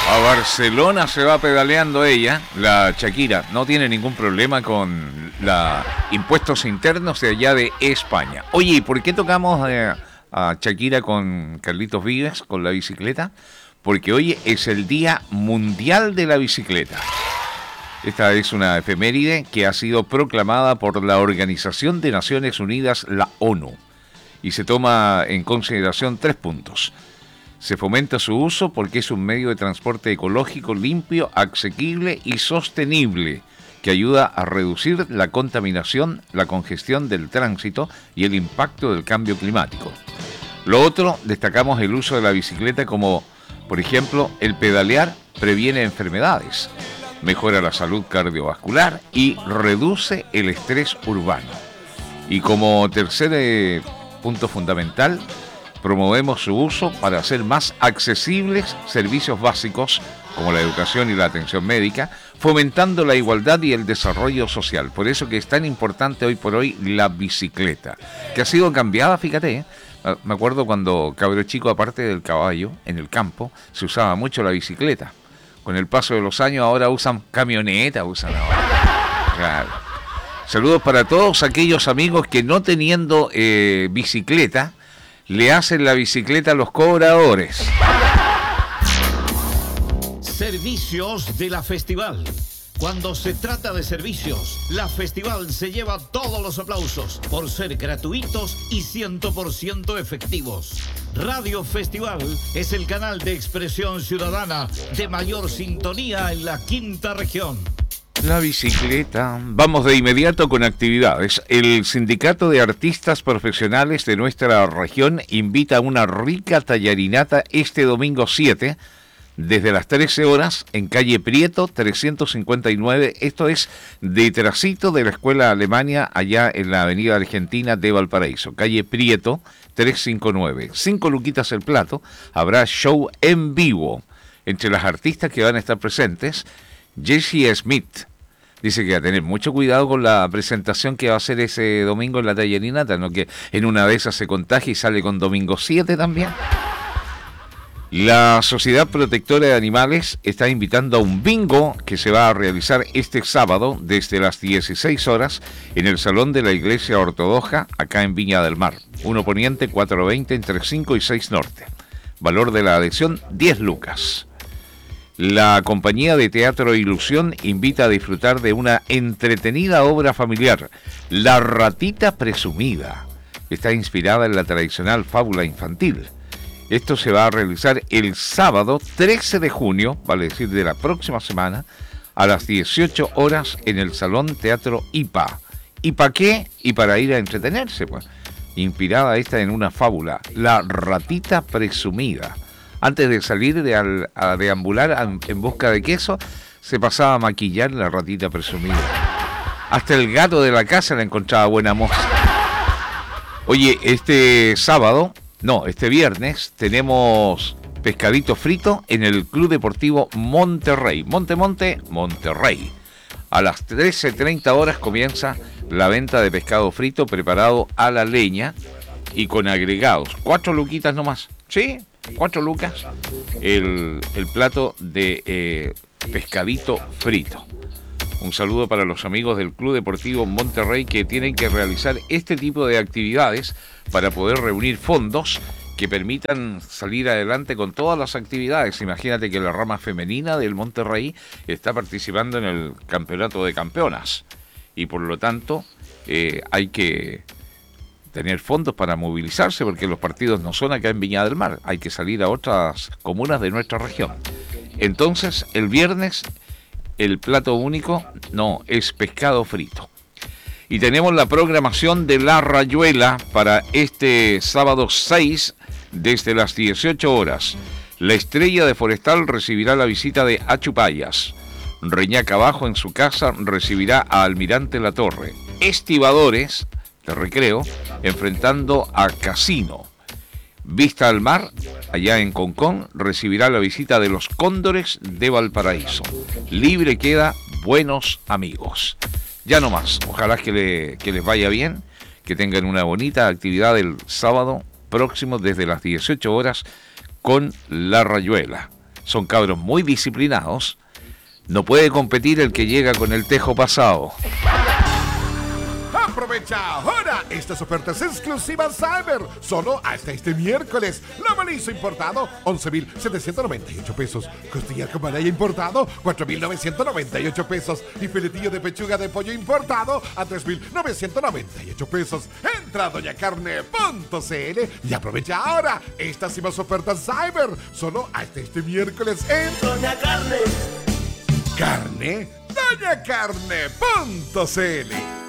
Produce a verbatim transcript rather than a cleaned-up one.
A Barcelona se va pedaleando ella, la Shakira. No tiene ningún problema con los impuestos internos de allá de España. Oye, ¿y por qué tocamos eh, a Shakira con Carlitos Vives, con la bicicleta? Porque hoy es el Día Mundial de la Bicicleta. Esta es una efeméride que ha sido proclamada por la Organización de Naciones Unidas, la ONU, y se toma en consideración tres puntos. Se fomenta su uso porque es un medio de transporte ecológico, limpio, asequible y sostenible, que ayuda a reducir la contaminación, la congestión del tránsito y el impacto del cambio climático. Lo otro, destacamos el uso de la bicicleta como, por ejemplo, el pedalear previene enfermedades, mejora la salud cardiovascular y reduce el estrés urbano. Y como tercer eh, punto fundamental, promovemos su uso para hacer más accesibles servicios básicos como la educación y la atención médica, fomentando la igualdad y el desarrollo social. Por eso que es tan importante hoy por hoy la bicicleta, que ha sido cambiada, fíjate, ¿eh? Me acuerdo cuando cabro chico, aparte del caballo, en el campo, se usaba mucho la bicicleta. Con el paso de los años ahora usan camioneta, usan ahora. Claro. Saludos para todos aquellos amigos que no teniendo eh, bicicleta, le hacen la bicicleta a los cobradores. Servicios de la Festival. Cuando se trata de servicios, la Festival se lleva todos los aplausos por ser gratuitos y cien por ciento efectivos. Radio Festival es el canal de expresión ciudadana de mayor sintonía en la quinta región. La bicicleta. Vamos de inmediato con actividades. El Sindicato de Artistas Profesionales de nuestra región invita a una rica tallarinata este domingo siete, desde las trece horas, en calle Prieto trescientos cincuenta y nueve. Esto es detrásito de la Escuela Alemania, allá en la avenida Argentina de Valparaíso. Calle Prieto trescientos cincuenta y nueve. Cinco luquitas el plato. Habrá show en vivo. Entre las artistas que van a estar presentes, Jessie Smith. Dice que va a tener mucho cuidado con la presentación que va a hacer ese domingo en la tallarinata, ¿no? Que en una de esas se contagia y sale con domingo siete también. La Sociedad Protectora de Animales está invitando a un bingo que se va a realizar este sábado desde las dieciséis horas en el Salón de la Iglesia Ortodoxa, acá en Viña del Mar. uno Poniente, cuatro veinte, entre cinco y seis Norte. Valor de la adhesión, diez lucas. La compañía de teatro Ilusión invita a disfrutar de una entretenida obra familiar, La Ratita Presumida. Está inspirada en la tradicional fábula infantil. Esto se va a realizar el sábado trece de junio, vale decir de la próxima semana, a las dieciocho horas en el Salón Teatro I P A. ¿Y para qué? Y para ir a entretenerse, pues. Inspirada esta en una fábula, La Ratita Presumida. Antes de salir de al, a deambular a, en busca de queso, se pasaba a maquillar la ratita presumida. Hasta el gato de la casa la encontraba buena moza. Oye, este sábado, no, este viernes, tenemos pescadito frito en el Club Deportivo Monterrey. Monte Monte, Monterrey. A las trece treinta horas comienza la venta de pescado frito preparado a la leña y con agregados. Cuatro luquitas nomás. ¿Sí? Cuatro lucas el, el plato de eh, pescadito frito. Un saludo para los amigos del Club Deportivo Monterrey que tienen que realizar este tipo de actividades para poder reunir fondos que permitan salir adelante con todas las actividades. Imagínate que la rama femenina del Monterrey está participando en el campeonato de campeonas y por lo tanto eh, hay que tener fondos para movilizarse porque los partidos no son acá en Viña del Mar, hay que salir a otras comunas de nuestra región. Entonces, el viernes, el plato único, no, es pescado frito. Y tenemos la programación de La Rayuela para este sábado seis, desde las dieciocho horas. La Estrella de Forestal recibirá la visita de Achupayas. Reñaca Abajo en su casa recibirá a Almirante Latorre. Estibadores de Recreo, enfrentando a Casino. Vista al Mar, allá en Concón, recibirá la visita de los Cóndores de Valparaíso. Libre queda, buenos amigos. Ya no más, ojalá que, le, que les vaya bien, que tengan una bonita actividad el sábado próximo desde las dieciocho horas con La Rayuela. son cabros muy disciplinados. No puede competir el que llega con el tejo pasado. Aprovecha ahora estas ofertas exclusivas Cyber, solo hasta este miércoles. Lomalizo importado, once mil setecientos noventa y ocho pesos. Costillar con malaya importado, cuatro mil novecientos noventa y ocho pesos. Y filetillo de pechuga de pollo importado a tres mil novecientos noventa y ocho pesos. Entra a doña carne punto c l y aprovecha ahora estas y más ofertas Cyber, solo hasta este miércoles en Doña Carne. Carne, doña carne punto c l.